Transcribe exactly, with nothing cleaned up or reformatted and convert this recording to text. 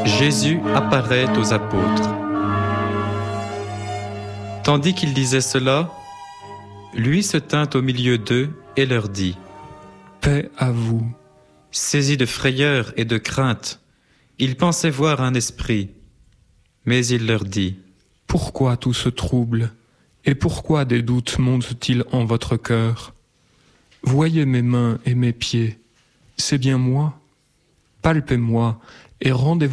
Jésus apparaît aux apôtres. Tandis qu'il disait cela, lui se tint au milieu d'eux et leur dit : Paix à vous. Saisis de frayeur et de crainte, ils pensaient voir un esprit. Mais il leur dit : Pourquoi tout ce trouble ? Et pourquoi des doutes montent-ils en votre cœur ? Voyez mes mains et mes pieds, c'est bien moi. Palpez-moi et rendez-vous